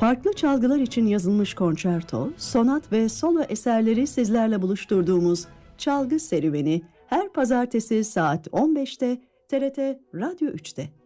Farklı çalgılar için yazılmış konçerto, sonat ve solo eserleri sizlerle buluşturduğumuz Çalgı Serüveni her pazartesi saat 15'te TRT Radyo 3'te.